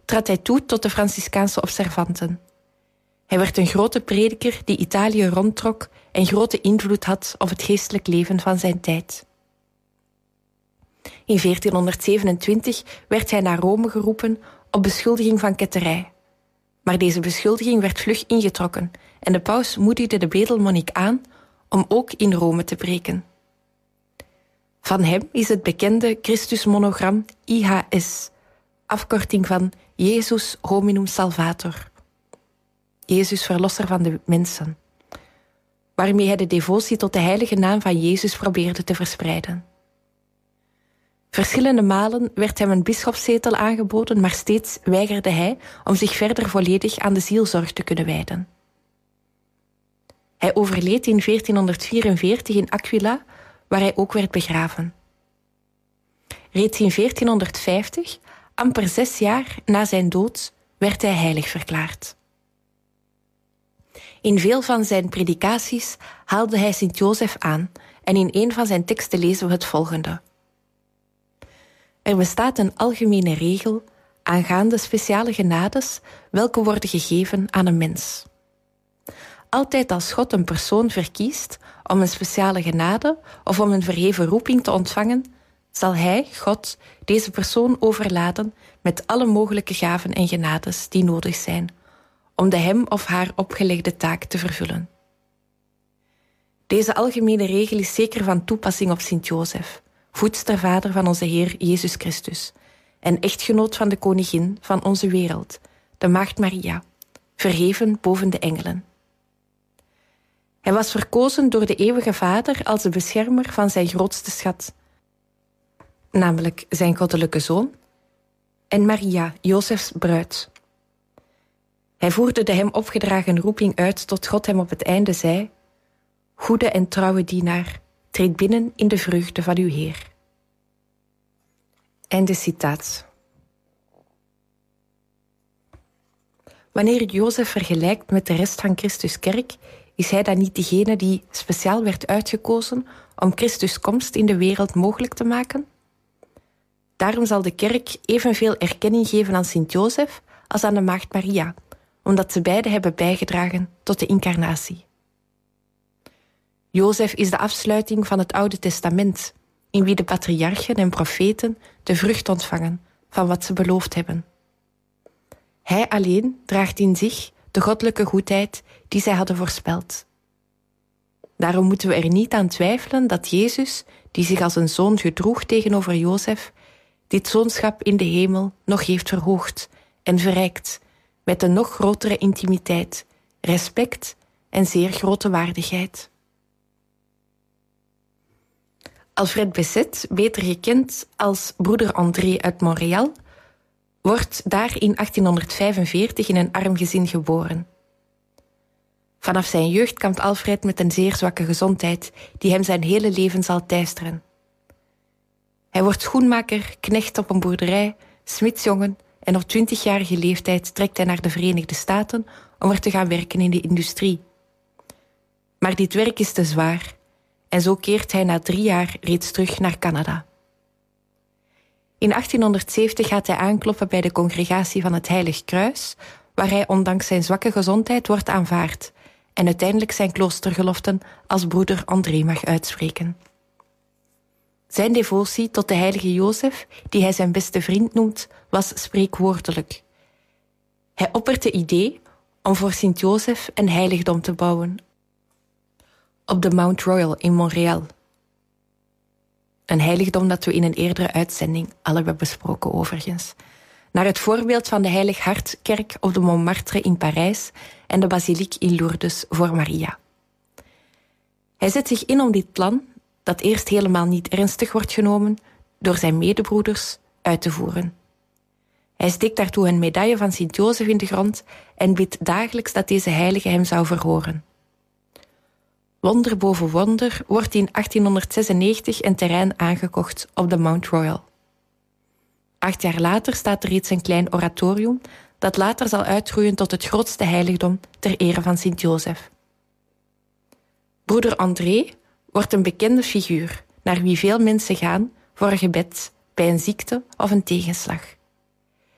trad hij toe tot de Franciscaanse observanten. Hij werd een grote prediker die Italië rondtrok en grote invloed had op het geestelijk leven van zijn tijd. In 1427 werd hij naar Rome geroepen op beschuldiging van ketterij. Maar deze beschuldiging werd vlug ingetrokken en de paus moedigde de bedelmonnik aan om ook in Rome te preken. Van hem is het bekende Christusmonogram IHS, afkorting van Jezus Hominum Salvator, Jezus verlosser van de mensen, waarmee hij de devotie tot de heilige naam van Jezus probeerde te verspreiden. Verschillende malen werd hem een bisschopszetel aangeboden, maar steeds weigerde hij om zich verder volledig aan de zielzorg te kunnen wijden. Hij overleed in 1444 in Aquila, waar hij ook werd begraven. Reeds in 1450, amper 6 jaar na zijn dood, werd hij heilig verklaard. In veel van zijn predikaties haalde hij Sint-Jozef aan en in een van zijn teksten lezen we het volgende. Er bestaat een algemene regel aangaande speciale genades welke worden gegeven aan een mens. Altijd als God een persoon verkiest om een speciale genade of om een verheven roeping te ontvangen, zal hij, God, deze persoon overladen met alle mogelijke gaven en genades die nodig zijn om de hem of haar opgelegde taak te vervullen. Deze algemene regel is zeker van toepassing op Sint-Jozef, voedstervader van onze Heer Jezus Christus en echtgenoot van de koningin van onze wereld, de Maagd Maria, verheven boven de engelen. Hij was verkozen door de eeuwige Vader als de beschermer van zijn grootste schat, namelijk zijn goddelijke Zoon, en Maria, Jozefs bruid. Hij voerde de hem opgedragen roeping uit tot God hem op het einde zei: Goede en trouwe dienaar, treed binnen in de vreugde van uw Heer. Einde citaat. Wanneer Jozef vergelijkt met de rest van Christus kerk, is hij dan niet diegene die speciaal werd uitgekozen om Christus' komst in de wereld mogelijk te maken? Daarom zal de kerk evenveel erkenning geven aan Sint-Jozef als aan de Maagd Maria, omdat ze beide hebben bijgedragen tot de incarnatie. Jozef is de afsluiting van het Oude Testament, in wie de patriarchen en profeten de vrucht ontvangen van wat ze beloofd hebben. Hij alleen draagt in zich de goddelijke goedheid die zij hadden voorspeld. Daarom moeten we er niet aan twijfelen dat Jezus, die zich als een zoon gedroeg tegenover Jozef, dit zoonschap in de hemel nog heeft verhoogd en verrijkt met een nog grotere intimiteit, respect en zeer grote waardigheid. Alfred Bessette, beter gekend als broeder André uit Montréal, wordt daar in 1845 in een arm gezin geboren. Vanaf zijn jeugd kampt Alfred met een zeer zwakke gezondheid die hem zijn hele leven zal teisteren. Hij wordt schoenmaker, knecht op een boerderij, smidsjongen en op 20-jarige leeftijd trekt hij naar de Verenigde Staten om er te gaan werken in de industrie. Maar dit werk is te zwaar en zo keert hij na 3 jaar reeds terug naar Canada. In 1870 gaat hij aankloppen bij de congregatie van het Heilig Kruis, waar hij ondanks zijn zwakke gezondheid wordt aanvaard en uiteindelijk zijn kloostergeloften als broeder André mag uitspreken. Zijn devotie tot de heilige Jozef, die hij zijn beste vriend noemt, was spreekwoordelijk. Hij oppert het idee om voor Sint-Jozef een heiligdom te bouwen op de Mount Royal in Montréal. Een heiligdom dat we in een eerdere uitzending al hebben besproken overigens. Naar het voorbeeld van de Heilig Hartkerk op de Montmartre in Parijs en de basiliek in Lourdes voor Maria. Hij zet zich in om dit plan, dat eerst helemaal niet ernstig wordt genomen, door zijn medebroeders uit te voeren. Hij steekt daartoe een medaille van Sint-Jozef in de grond en bidt dagelijks dat deze heilige hem zou verhoren. Wonder boven wonder wordt in 1896 een terrein aangekocht op de Mount Royal. 8 jaar later staat er reeds een klein oratorium dat later zal uitgroeien tot het grootste heiligdom ter ere van Sint-Jozef. Broeder André wordt een bekende figuur naar wie veel mensen gaan voor een gebed bij een ziekte of een tegenslag.